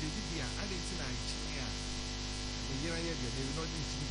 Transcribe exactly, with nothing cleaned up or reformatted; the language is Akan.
David, I didn't see a the year I had the no